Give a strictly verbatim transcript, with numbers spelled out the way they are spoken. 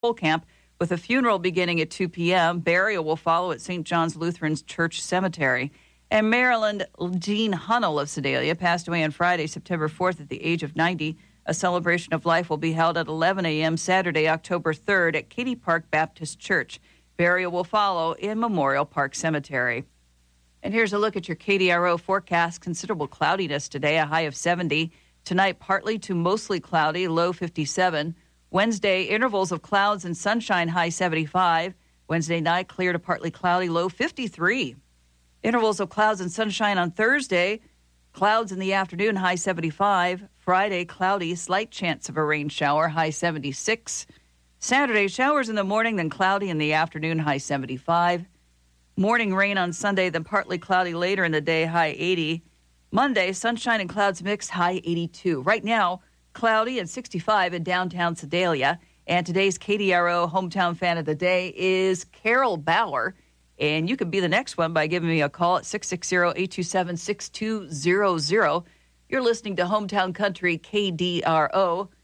camp with a funeral beginning at two p.m. Burial will follow at Saint John's Lutheran Church Cemetery. And Maryland Jean Hunnell of Sedalia passed away on Friday, September fourth, at the age of ninety. A celebration of life will be held at eleven a.m. Saturday, October third at Katy Park Baptist Church. Burial will follow in Memorial Park Cemetery. And here's a look at your K D R O forecast. Considerable cloudiness today, a high of seventy. Tonight, partly to mostly cloudy, low fifty-seven. Wednesday, intervals of clouds and sunshine, high seventy-five. Wednesday night, clear to partly cloudy, low fifty-three. Intervals of clouds and sunshine on Thursday. Clouds in the afternoon, high seventy-five. Friday, cloudy, slight chance of a rain shower, high seventy-six. Saturday, showers in the morning, then cloudy in the afternoon, high seventy-five. Morning rain on Sunday, then partly cloudy later in the day, high eighty. Monday, sunshine and clouds mixed, high eighty-two. Right now, cloudy and sixty-five in downtown Sedalia. And today's K D R O Hometown Fan of the Day is Carol Bauer. And you can be the next one by giving me a call at six six zero, eight two seven, six two zero zero. You're listening to Hometown Country K D R O.